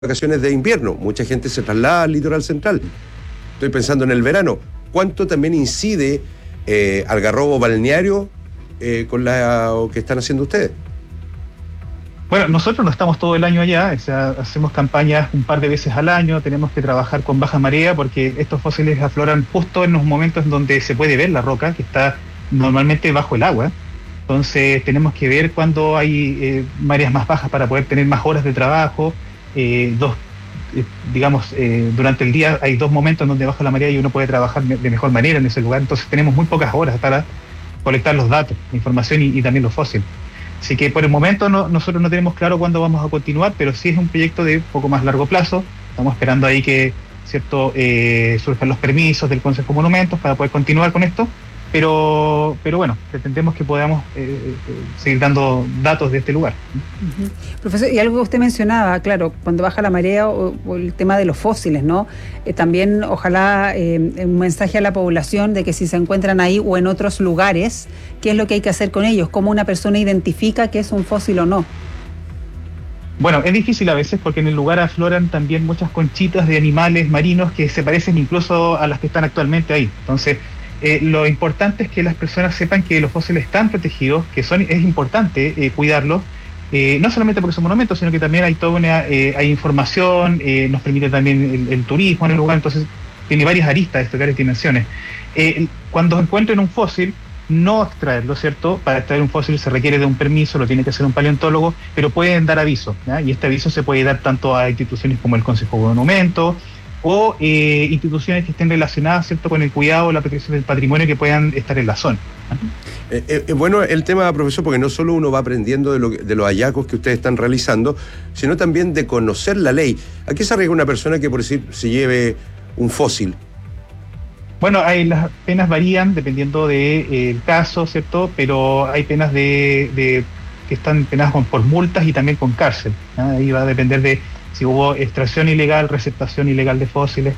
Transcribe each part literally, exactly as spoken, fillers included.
vacaciones de invierno. Mucha gente se traslada al litoral central. Estoy pensando en el verano. ¿Cuánto también incide eh, Algarrobo balneario eh, con lo que están haciendo ustedes? Bueno, nosotros no estamos todo el año allá, o sea, hacemos campañas un par de veces al año, tenemos que trabajar con baja marea porque estos fósiles afloran justo en los momentos en donde se puede ver la roca, que está normalmente bajo el agua. Entonces tenemos que ver cuándo hay eh, mareas más bajas para poder tener más horas de trabajo. Eh, dos, eh, digamos, eh, durante el día hay dos momentos en donde baja la marea y uno puede trabajar de mejor manera en ese lugar. Entonces tenemos muy pocas horas para colectar los datos, la información y, y también los fósiles. Así que por el momento no, nosotros no tenemos claro cuándo vamos a continuar, pero sí es un proyecto de poco más largo plazo. Estamos esperando ahí que cierto eh, surjan los permisos del Consejo de Monumentos para poder continuar con esto. Pero, pero bueno, pretendemos que podamos eh, eh, seguir dando datos de este lugar. Uh-huh. Profesor, y algo que usted mencionaba, claro, cuando baja la marea o, o el tema de los fósiles, ¿no? Eh, también ojalá eh, un mensaje a la población de que si se encuentran ahí o en otros lugares, ¿qué es lo que hay que hacer con ellos? ¿Cómo una persona identifica que es un fósil o no? Bueno, es difícil a veces porque en el lugar afloran también muchas conchitas de animales marinos que se parecen incluso a las que están actualmente ahí. Entonces, Eh, lo importante es que las personas sepan que los fósiles están protegidos, que son es importante eh, cuidarlos, eh, no solamente porque son monumentos, sino que también hay toda una eh, hay información, eh, nos permite también el, el turismo en el lugar, entonces tiene varias aristas de varias dimensiones. Eh, cuando encuentren un fósil, no extraerlo, ¿cierto? Para extraer un fósil se requiere de un permiso, lo tiene que hacer un paleontólogo, pero pueden dar aviso, ¿ya? Y este aviso se puede dar tanto a instituciones como el Consejo de Monumentos, o eh, instituciones que estén relacionadas, ¿cierto?, con el cuidado o la protección del patrimonio que puedan estar en la zona. Eh, eh, bueno, el tema, profesor, porque no solo uno va aprendiendo de, lo, de los hallazgos que ustedes están realizando, sino también de conocer la ley. ¿A qué se arriesga una persona que, por decir, se lleve un fósil? Bueno, hay, las penas varían dependiendo del de, eh, caso, ¿cierto?, pero hay penas de, de que están penadas con, por multas y también con cárcel, ¿no? Ahí va a depender de si hubo extracción ilegal, receptación ilegal de fósiles.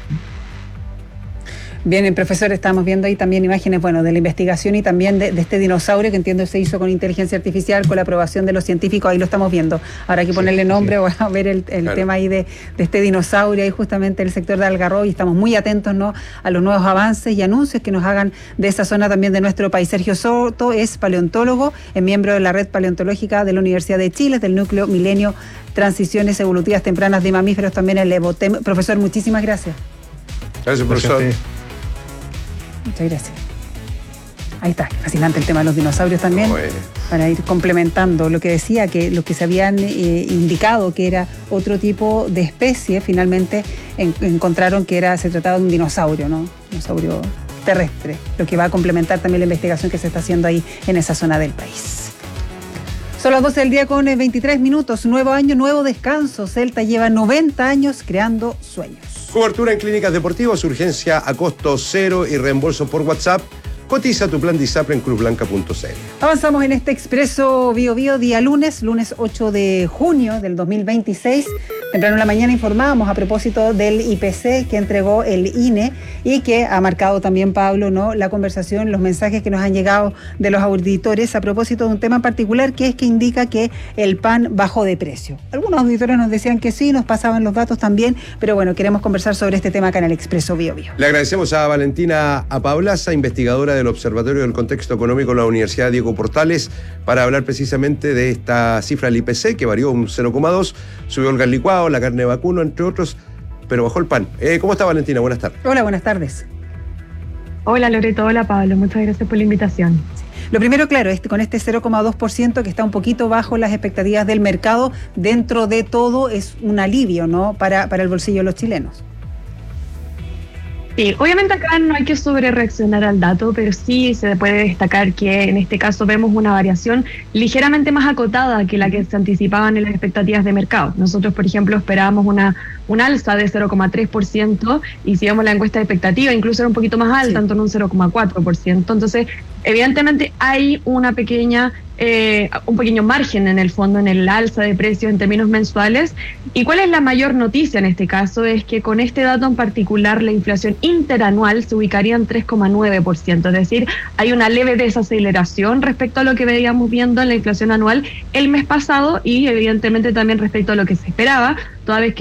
Bien, profesor, estamos viendo ahí también imágenes, bueno, de la investigación y también de, de este dinosaurio que entiendo se hizo con inteligencia artificial, con la aprobación de los científicos, ahí lo estamos viendo. Ahora hay que ponerle sí, nombre, sí. Bueno, ver el, el claro. tema ahí de, de este dinosaurio, ahí justamente el sector de Algarrobo, y estamos muy atentos, ¿no?, a los nuevos avances y anuncios que nos hagan de esa zona también de nuestro país. Sergio Soto es paleontólogo, es miembro de la red paleontológica de la Universidad de Chile, del núcleo Milenio Transiciones Evolutivas Tempranas de Mamíferos, también el EVOTEM. Profesor, muchísimas gracias. Gracias, profesor. Gracias. Muchas gracias. Ahí está, fascinante el tema de los dinosaurios también, bueno, para ir complementando lo que decía, que lo que se habían eh, indicado que era otro tipo de especie, finalmente en, encontraron que era se trataba de un dinosaurio, ¿no? Dinosaurio terrestre, lo que va a complementar también la investigación que se está haciendo ahí en esa zona del país. Son las doce del día con veintitrés minutos, nuevo año, nuevo descanso. Celta lleva noventa años creando sueños. Cobertura en clínicas deportivas, urgencia a costo cero y reembolso por WhatsApp. Cotiza tu plan de ISAPRE en cruz blanca punto c l. Avanzamos en este Expreso Bio Bio, día lunes, lunes ocho de junio del dos mil veintiséis. Temprano en la mañana informábamos a propósito del I P C que entregó el I N E y que ha marcado también, Pablo, ¿no?, la conversación, los mensajes que nos han llegado de los auditores a propósito de un tema en particular, que es que indica que el pan bajó de precio. Algunos auditores nos decían que sí, nos pasaban los datos también, pero bueno, queremos conversar sobre este tema acá en el Expreso Bio Bio. Le agradecemos a Valentina Apaulaza, investigadora del Observatorio del Contexto Económico de la Universidad Diego Portales, para hablar precisamente de esta cifra del I P C, que varió un cero coma dos, subió el gas licuado, la carne de vacuno, entre otros, pero bajó el pan. Eh, ¿Cómo está, Valentina? Buenas tardes. Hola, buenas tardes. Hola, Loreto. Hola, Pablo. Muchas gracias por la invitación. Sí. Lo primero, claro, este, con este cero coma dos por ciento que está un poquito bajo las expectativas del mercado, dentro de todo es un alivio, ¿no?, para, para el bolsillo de los chilenos. Sí, obviamente acá no hay que sobre reaccionar al dato, pero sí se puede destacar que en este caso vemos una variación ligeramente más acotada que la que se anticipaban en las expectativas de mercado. Nosotros, por ejemplo, esperábamos una, una alza de cero coma tres por ciento y si vemos la encuesta de expectativa, incluso era un poquito más alta, sí, en torno a un cero coma cuatro por ciento. Entonces, evidentemente hay una pequeña eh, un pequeño margen en el fondo, en el alza de precios en términos mensuales. ¿Y cuál es la mayor noticia en este caso? Es que con este dato en particular la inflación interanual se ubicaría en tres coma nueve por ciento, es decir, hay una leve desaceleración respecto a lo que veíamos viendo en la inflación anual el mes pasado y evidentemente también respecto a lo que se esperaba, toda vez que